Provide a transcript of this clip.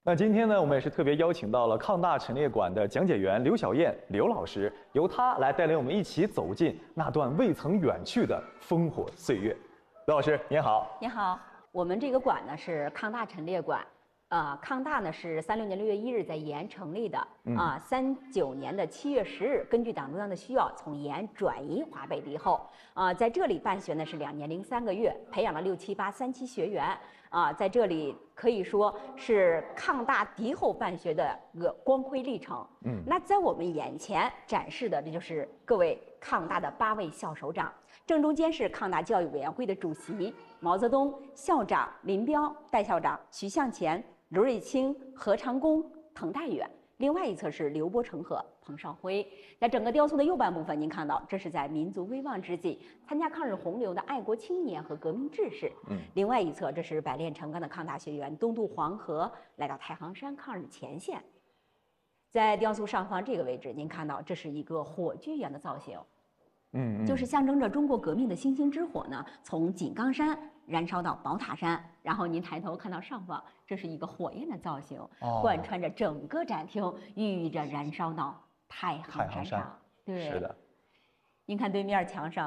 那今天呢，我们也是特别邀请到了抗大陈列馆的讲解员刘小燕刘老师，由她来带领我们一起走进那段未曾远去的烽火岁月。刘老师您好。 你好，我们这个馆呢是抗大陈列馆，抗大呢是36年6月1日在延安成立的，39年的7月10日，根据党中央的需要，从延安转移华北敌后，在这里办学呢是2年零3个月，培养了6、7、8、3期学员，在这里可以说是抗大敌后办学的一个光辉历程。那在我们眼前展示的，这就是各位抗大的8位校首长，正中间是抗大教育委员会的主席毛泽东、校长林彪、代校长徐向前、刘瑞卿、何长工、滕代远。另外一侧是刘伯承和彭绍辉。在整个雕塑的右半部分，您看到这是在民族危亡之际参加抗日洪流的爱国青年和革命志士。另外一侧，这是百炼成钢的抗大学员东渡黄河，来到太行山抗日前线。在雕塑上方这个位置，您看到这是一个火炬一样的造型。就是象征着中国革命的星星之火呢，从井冈山燃烧到宝塔山，然后您抬头看到上方，这是一个火焰的造型，贯穿着整个展厅，寓意着燃烧到太行山上。对， 是的。 您看对面墙上